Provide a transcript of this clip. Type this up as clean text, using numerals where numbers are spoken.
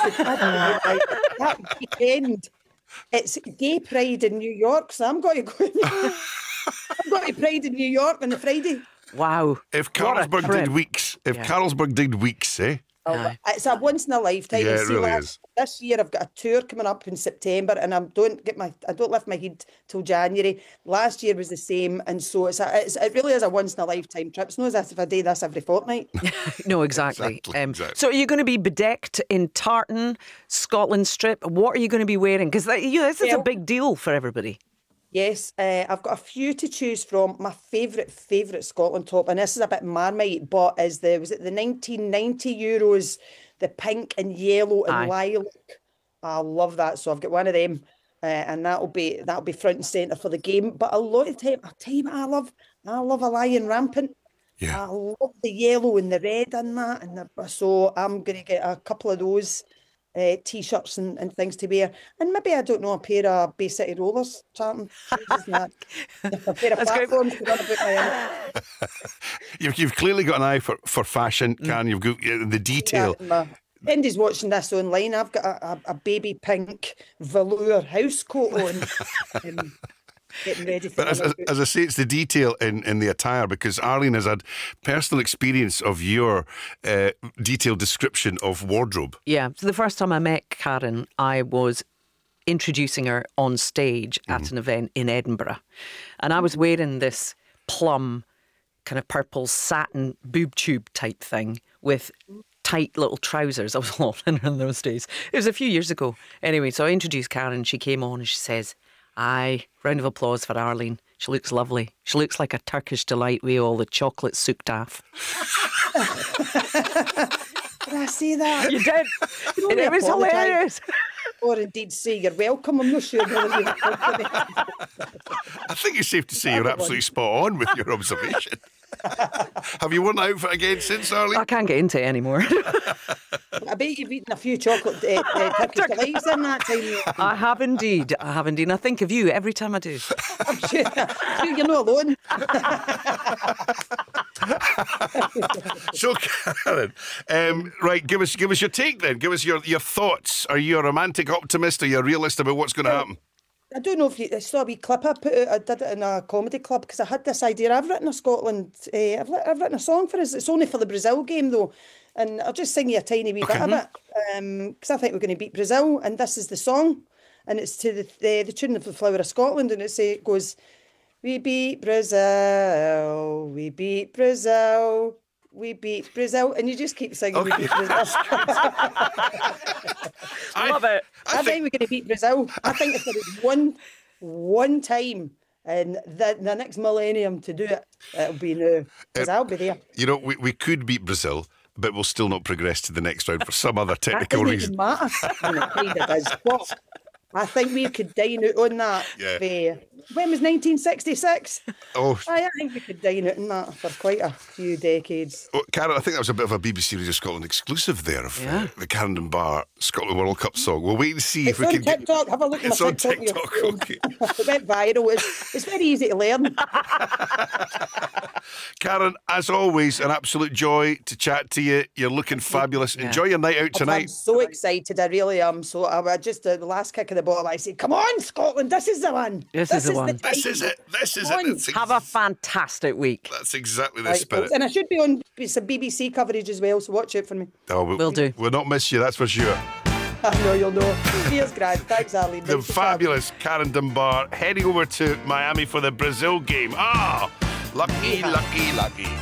that weekend. It's Gay Pride in New York, so I'm going to go. I'm going to Pride in New York on the Friday. Wow. If Carlsberg did weeks, Carlsberg did weeks, eh? It's a once in a lifetime. Yeah, it really is. This year I've got a tour coming up in September, and I don't lift my head till January. Last year was the same, and so it really is a once in a lifetime trip. It's not as if I do this every fortnight. No, exactly. Exactly. So are you going to be bedecked in tartan, Scotland strip? What are you going to be wearing? Because this is a big deal for everybody. Yes, I've got a few to choose from. My favourite Scotland top, and this is a bit Marmite, but was it the 1990 Euros, the pink and yellow and lilac? I love that. So I've got one of them, and that'll be front and centre for the game. But a lot of the time, I'll tell you what I love a lion rampant. Yeah. I love the yellow and the red in that, so I'm going to get a couple of those. T-shirts and things to wear, and maybe, I don't know, a pair of Bay City Rollers, charting shoes and that. A pair of platforms to run about my You've clearly got an eye for fashion, Karen. You've got the detail. Andy's watching this online. I've got a baby pink velour house coat on. Getting ready for as I say, it's the detail in the attire, because Arlene has had personal experience of your detailed description of wardrobe. Yeah, so the first time I met Karen, I was introducing her on stage at an event in Edinburgh, and I was wearing this plum kind of purple satin boob tube type thing with tight little trousers. I was all in those days. It was a few years ago. Anyway, so I introduced Karen, she came on and she says, round of applause for Arlene. She looks lovely. She looks like a Turkish delight with all the chocolate soaked off. Did I say that? You did. And it was hilarious. Or indeed say you're welcome. I'm not sure. I think it's safe to say you're absolutely spot on with your observation. Have you worn the outfit again since, Arlene? I can't get into it anymore. I bet you've eaten a few chocolate Turkish delights in that time. I have indeed. And I think of you every time I do. I'm sure you're not alone. So, Karen, right, give us your take then. Give us your thoughts. Are you a romantic optimist? Are you a realist about what's going to happen? I don't know if you saw a wee clip I put out. I did it in a comedy club because I had this idea. I've written a Scotland. I've written a song for us. It's only for the Brazil game though, and I'll just sing you a tiny wee bit of it because I think we're going to beat Brazil, and this is the song, and it's to the tune of the Flower of Scotland, and it goes, "We beat Brazil, we beat Brazil, we beat Brazil," and you just keep singing. We beat Brazil. Love it. I think we're going to beat Brazil. I think if there is one time in the next millennium to do it, it'll be now, because I'll be there. You know, we could beat Brazil, but we'll still not progress to the next round for some other technical reason. That doesn't even matter. It does. But I think we could dine out on that. Yeah. When was 1966? Oh, I think we could dine out on that for quite a few decades. Oh, Karen, I think that was a bit of a BBC Radio Scotland exclusive there of the Karen Dunbar Scotland World Cup song. We'll wait and see if we can get... It's on TikTok. Have a look at it's my on TikTok. Okay. It went viral. It's very easy to learn. Karen, as always, an absolute joy to chat to you. You're looking fabulous. Yeah. Enjoy your night out tonight. I'm so excited. I really am. So I just, the last kick of the ball, I said, come on, Scotland, this is the one. This is the one. This is it. This is it. Have a fantastic week. That's exactly the spirit. And I should be on some BBC coverage as well, so watch out for me. Oh, we'll do. We'll not miss you, that's for sure. I know you'll know. Cheers, Grant. Thanks, Arlene. The fabulous Karen Dunbar heading over to Miami for the Brazil game. Lucky, lucky, lucky.